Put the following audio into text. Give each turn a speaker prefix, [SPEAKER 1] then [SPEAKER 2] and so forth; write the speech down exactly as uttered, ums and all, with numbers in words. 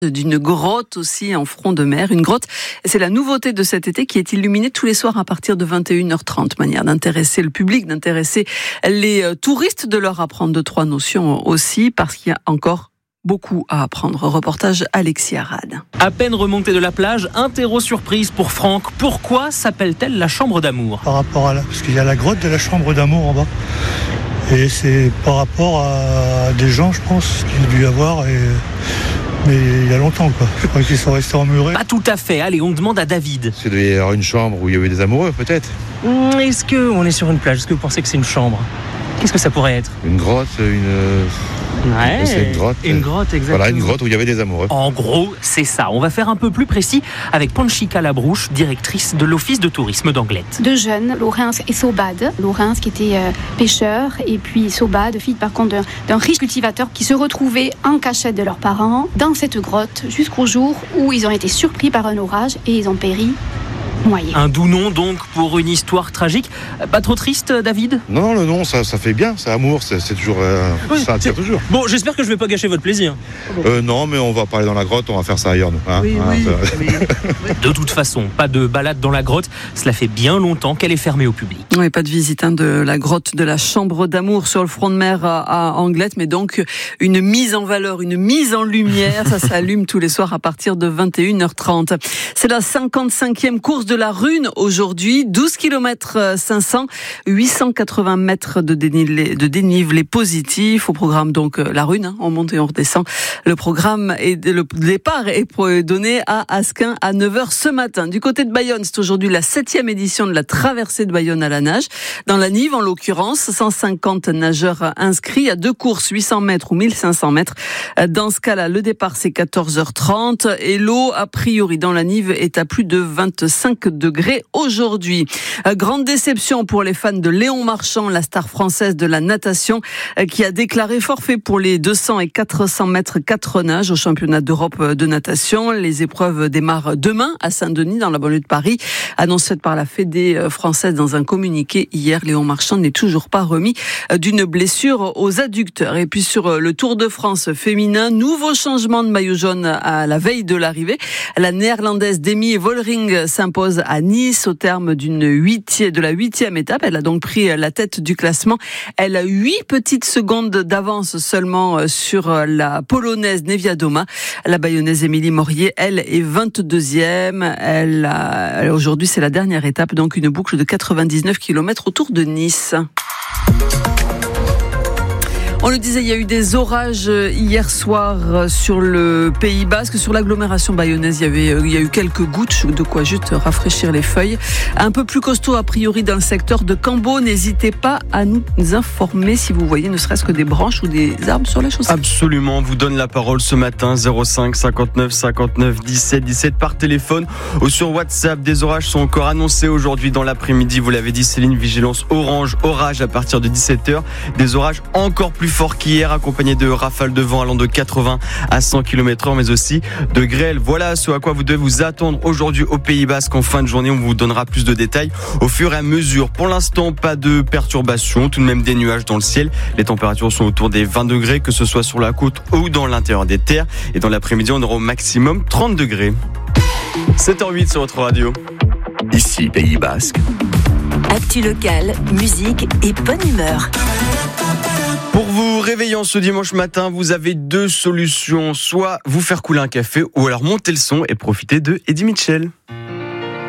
[SPEAKER 1] D'une grotte aussi en front de mer. Une grotte, c'est la nouveauté de cet été qui est illuminée tous les soirs à partir de vingt et une heures trente. Manière d'intéresser le public, d'intéresser les touristes, de leur apprendre deux, trois notions aussi, parce qu'il y a encore beaucoup à apprendre. Reportage Alexis Arad.
[SPEAKER 2] À peine remontée de la plage, interro surprise pour Franck. Pourquoi s'appelle-t-elle la chambre d'amour ?
[SPEAKER 3] Par rapport à la... Parce qu'il y a la grotte de la chambre d'amour en bas. Et c'est par rapport à des gens, je pense, qu'il y a dû y avoir. Et... Mais il y a longtemps, quoi. Je crois qu'ils sont restés emmurés.
[SPEAKER 2] Pas tout à fait. Allez, on demande à David.
[SPEAKER 4] C'est devait y avoir une chambre où il y avait des amoureux, peut-être.
[SPEAKER 2] Mmh, est-ce qu'on est sur une plage ? Est-ce que vous pensez que c'est une chambre ? Qu'est-ce que ça pourrait être ?
[SPEAKER 4] Une grotte, une...
[SPEAKER 2] Ouais,
[SPEAKER 4] c'est une grotte.
[SPEAKER 2] Une grotte, exactement.
[SPEAKER 4] Voilà, une grotte où il y avait des amoureux.
[SPEAKER 2] En gros, c'est ça. On va faire un peu plus précis avec Panchika Labrouche, directrice de l'Office de tourisme d'Anglet.
[SPEAKER 5] Deux jeunes, Laurence et Sobad. Laurence qui était euh, pêcheur et puis Sobad, fille par contre d'un, d'un riche cultivateur qui se retrouvaient en cachette de leurs parents dans cette grotte jusqu'au jour où ils ont été surpris par un orage et ils ont péri. Noyé.
[SPEAKER 2] Un doux nom donc pour une histoire tragique. Pas trop triste, David ?
[SPEAKER 4] Non, le nom, ça, ça fait bien, c'est amour, c'est, c'est toujours, euh,
[SPEAKER 2] oui,
[SPEAKER 4] ça attire toujours.
[SPEAKER 2] Bon, j'espère que je vais pas gâcher votre plaisir.
[SPEAKER 4] Euh, non, mais on va pas aller dans la grotte, on va faire ça ailleurs, nous. Hein,
[SPEAKER 2] oui,
[SPEAKER 4] hein,
[SPEAKER 2] oui,
[SPEAKER 4] ça...
[SPEAKER 2] oui. De toute façon, pas de balade dans la grotte. Cela fait bien longtemps qu'elle est fermée au public.
[SPEAKER 1] Oui, pas de visite hein, de la grotte de la chambre d'amour sur le front de mer à, à Anglet, mais donc une mise en valeur, une mise en lumière. Ça s'allume tous les soirs à partir de vingt et une heures trente. C'est la cinquante-cinquième course de la Rune aujourd'hui, douze kilomètres cinq cents, huit cent quatre-vingts mètres de dénivelé, de dénivelé positif. Au programme donc la Rune, hein, on monte et on redescend. Le programme et le départ est donné à Asquin à neuf heures ce matin. Du côté de Bayonne, c'est aujourd'hui la septième édition de la traversée de Bayonne à la nage. Dans la Nive, en l'occurrence, cent cinquante nageurs inscrits à deux courses, huit cents mètres ou mille cinq cents mètres. Dans ce cas-là, le départ c'est quatorze heures trente et l'eau, a priori, dans la Nive est à plus de vingt-cinq degrés aujourd'hui. Grande déception pour les fans de Léon Marchand, la star française de la natation, qui a déclaré forfait pour les deux cents et quatre cents mètres quatre nages au championnat d'Europe de natation. Les épreuves démarrent demain à Saint-Denis, dans la banlieue de Paris. Annonce faite par la Fédé française dans un communiqué hier. Léon Marchand n'est toujours pas remis d'une blessure aux adducteurs. Et puis sur le Tour de France féminin, nouveau changement de maillot jaune à la veille de l'arrivée. La néerlandaise Demi Vollering s'impose à Nice au terme d'une huitième, de la huitième étape. Elle a donc pris la tête du classement. Elle a huit petites secondes d'avance seulement sur la polonaise Neviadoma. La bayonnaise Émilie Morier, elle, est vingt-deuxième. Elle a, aujourd'hui, c'est la dernière étape, donc une boucle de quatre-vingt-dix-neuf kilomètres autour de Nice. On le disait, il y a eu des orages hier soir sur le Pays Basque, sur l'agglomération bayonnaise. Il y avait, il y a eu quelques gouttes, de quoi juste rafraîchir les feuilles. Un peu plus costaud a priori dans le secteur de Cambo. N'hésitez pas à nous informer si vous voyez ne serait-ce que des branches ou des arbres sur la chaussée.
[SPEAKER 6] Absolument, on vous donne la parole ce matin, zéro cinq cinquante-neuf cinquante-neuf dix-sept dix-sept par téléphone ou sur WhatsApp. Des orages sont encore annoncés aujourd'hui dans l'après-midi. Vous l'avez dit, Céline, vigilance orange, orage à partir de dix-sept heures. Des orages encore plus fort qu'hier, accompagné de rafales de vent allant de quatre-vingts à cent kilomètres heure, mais aussi de grêle. Voilà ce à quoi vous devez vous attendre aujourd'hui au Pays Basque. En fin de journée, on vous donnera plus de détails au fur et à mesure. Pour l'instant, pas de perturbations, tout de même des nuages dans le ciel. Les températures sont autour des vingt degrés, que ce soit sur la côte ou dans l'intérieur des terres. Et dans l'après-midi, on aura au maximum trente degrés. sept heures huit sur votre radio.
[SPEAKER 7] Ici, Pays Basque.
[SPEAKER 8] Actu local, musique et bonne humeur.
[SPEAKER 6] Pour vous réveiller ce dimanche matin, vous avez deux solutions. Soit vous faire couler un café, ou alors monter le son et profiter de Eddie Mitchell.